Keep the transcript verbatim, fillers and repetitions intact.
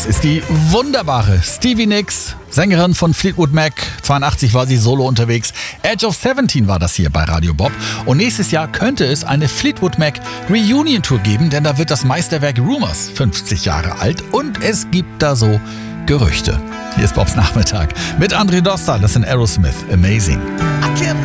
ist die wunderbare Stevie Nicks, Sängerin von Fleetwood Mac. zweiundachtzig war sie solo unterwegs. Edge of siebzehn war das hier bei Radio Bob. Und nächstes Jahr könnte es eine Fleetwood Mac Reunion Tour geben, denn da wird das Meisterwerk Rumours fünfzig Jahre alt und es gibt da so Gerüchte. Hier ist Bobs Nachmittag mit André Dostal, das sind Aerosmith, Amazing. I kept